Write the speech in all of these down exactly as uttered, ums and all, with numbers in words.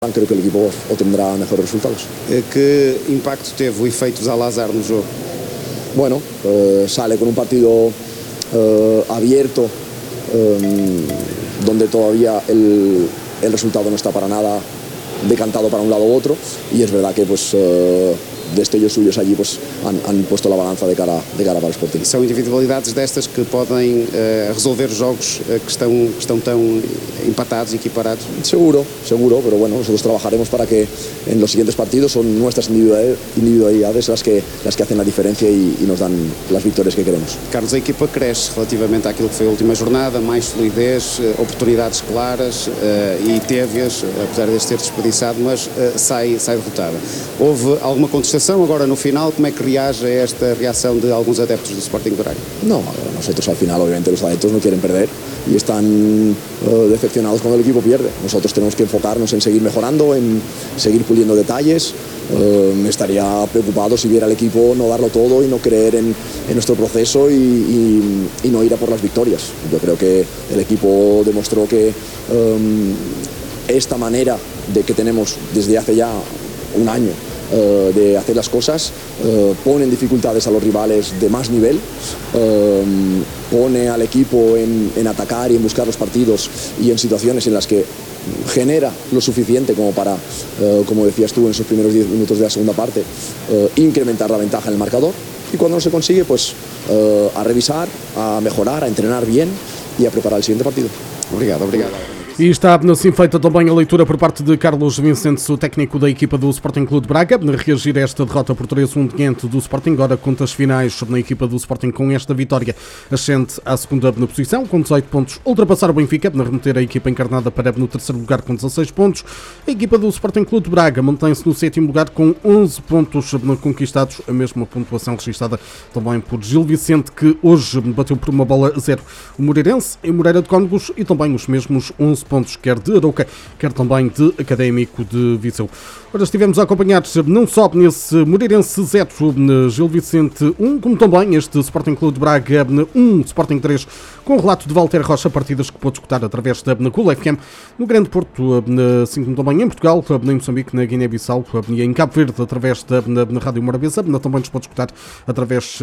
Creo que el equipo obtendrá mejores resultados. Que impacto teve o efeito de Zalazar no jogo? Bueno, eh, sale con un partido eh, abierto, eh, donde todavía el, el resultado no está para nada decantado para un lado u otro, y es verdad que pues eh, destellos suyos allí pues han, han puesto la balanza de cara, de cara para o Sporting. São individualidades destas que podem uh, resolver jogos uh, que, estão, que estão tão empatados e equiparados? Seguro, seguro, pero bueno, nosotros trabajaremos para que en los siguientes partidos son nuestras individualidades las que, las que hacen la diferencia y, y nos dan las victorias que queremos. Carlos, a equipa cresce relativamente àquilo que foi a última jornada, mais solidez, oportunidades claras uh, e teve-as, apesar de ter desperdiçado, mas uh, sai, sai derrotada. Houve alguma contestação agora no final? Como é que reage a esta reação de alguns adeptos do Sporting de Braga? No, nosotros al final obviamente los adeptos no quieren perder y están uh, decepcionados cuando el equipo pierde. Nosotros tenemos que enfocarnos en seguir mejorando, en seguir puliendo detalles. Uh, me estaría preocupado si viera al equipo no darlo todo y no creer en, en nuestro proceso y, y, y no ir a por las victorias. Yo creo que el equipo demostró que um, esta manera de que tenemos desde hace ya un año Uh, de hacer las cosas, uh, pone en dificultades a los rivales de más nivel, uh, pone al equipo en, en atacar y en buscar los partidos y en situaciones en las que genera lo suficiente como para, uh, como decías tú en esos primeros diez minutos de la segunda parte, uh, incrementar la ventaja en el marcador, y cuando no se consigue pues uh, a revisar, a mejorar, a entrenar bien y a preparar el siguiente partido. Obrigado, obrigado. E está assim feita também a leitura por parte de Carlos Vicentes, o técnico da equipa do Sporting Clube de Braga, a reagir a esta derrota por três a um diante do Sporting. Agora contas finais na equipa do Sporting com esta vitória, ascende à segunda na posição com dezoito pontos, ultrapassar o Benfica, na remeter a equipa encarnada para no terceiro lugar com dezasseis pontos. A equipa do Sporting Clube de Braga mantém-se no sétimo lugar com onze pontos conquistados, a mesma pontuação registada também por Gil Vicente, que hoje bateu por uma bola a zero o Moreirense em Moreira de Cónegos, e também os mesmos onze pontos, quer de Arouca, quer também de Académico de Viseu. Ora, estivemos a acompanhar não só nesse Moreirense zero, Gil Vicente um, como também este Sporting Clube de Braga um, Sporting três, com o relato de Walter Rocha, partidas que pôde escutar através da Cool F M, no Grande Porto, assim como também em Portugal, em Moçambique, na Guiné-Bissau e em Cabo Verde, através da na Rádio Morabeza. Também nos pode escutar através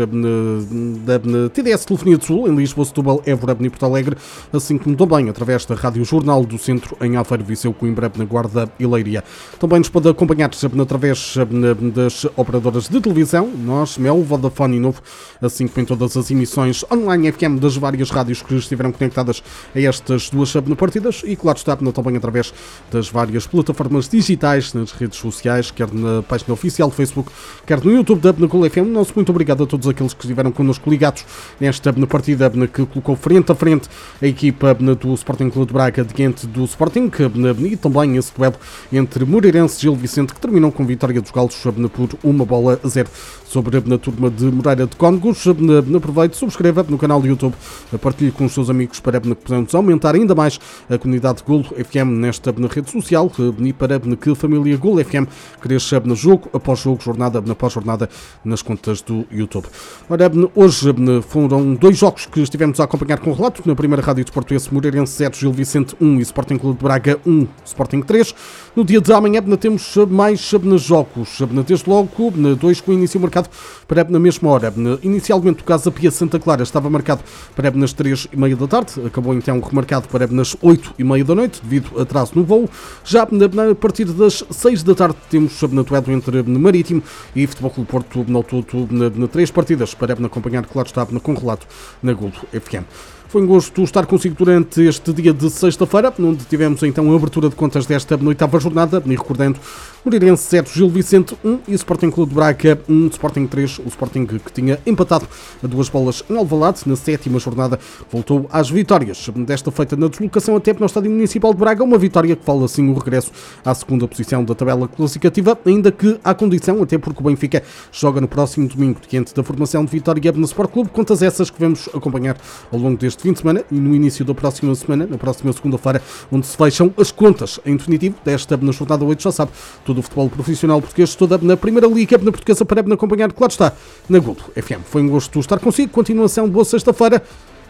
da T D S Telefonia do Sul, em Lisboa, Setúbal, Évora e Porto Alegre, assim como também através da Rádio Jornal do Centro, em Aveiro, Viseu, Coimbra, na Guarda e Leiria. Também nos pode acompanhar através das operadoras de televisão, nós, Mel, Vodafone e Novo, assim como em todas as emissões online F M das várias rádios que estiveram conectadas a estas duas partidas, e claro está também através das várias plataformas digitais, nas redes sociais, quer na página oficial do Facebook, quer no YouTube da Cool F M. Nosso muito obrigado a todos aqueles que estiveram connosco ligados nesta partida que colocou frente a frente a equipa do Sporting Clube de Braga diante do Sporting, e também esse duelo entre Moreirense e Gil Vicente, que terminou com vitória dos galos por uma bola a zero sobre a turma de Moreira de Cónegos. Aproveite, subscreva no canal do YouTube, partilhe com os seus amigos para que possamos aumentar ainda mais a comunidade Gol F M nesta rede social, e para que a família Gol F M cresça jogo após jogo, jornada após jornada nas contas do YouTube. Ora, hoje foram dois jogos que estivemos a acompanhar com relato. Na primeira rádio de Porto, esse Moreirense zero, Gil Vicente um e Sporting Clube de Braga um, Sporting três. No dia de amanhã temos mais jogos, desde logo dois com início marcado para na mesma hora. Inicialmente o Casa Pia Santa Clara estava marcado para nas três e meia da tarde, acabou então remarcado para nas oito e meia da noite, devido a atraso no voo. Já a partir das seis da tarde temos no duelo entre Marítimo e Futebol Clube Porto, no todo na três partidas, para acompanhar, claro está, com relato na Gol F M. Foi um gosto estar consigo durante este dia de sexta-feira, onde tivemos então a abertura de contas desta oitava jornada, e recordando, Moreirense zero, Gil Vicente um e Sporting Clube de Braga um, Sporting três. O Sporting, que tinha empatado a duas bolas em Alvalade na sétima jornada, voltou às vitórias. Desta feita na deslocação até no Estádio Municipal de Braga, uma vitória que vale assim o regresso à segunda posição da tabela classificativa, ainda que à condição, até porque o Benfica joga no próximo domingo diante da formação de Vitória no Sport Clube, contas essas que vamos acompanhar ao longo deste fim de semana e no início da próxima semana, na próxima segunda-feira, onde se fecham as contas em definitivo desta na jornada oito, já sabe, todo o futebol profissional português, toda na Primeira Liga, na Portuguesa, para acompanhar, claro está, na Gol F M. Foi um gosto estar consigo, continuação de boa sexta-feira,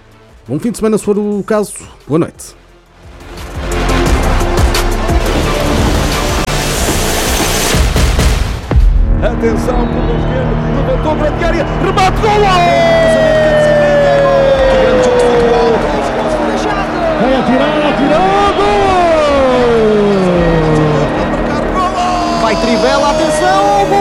bom fim de semana se for o caso, boa noite. Atenção, por o esquerdo, levantou para a área, remate, golo! Vai atirar, atirou, gol! Vai Trivela, atenção, gol!